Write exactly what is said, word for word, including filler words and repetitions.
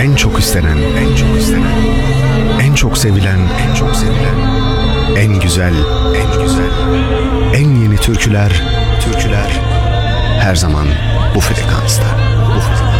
En çok istenen, en çok istenen, en çok sevilen, en çok sevilen, en güzel, en güzel, en yeni türküler, türküler her zaman bu frekansta, bu frekansta.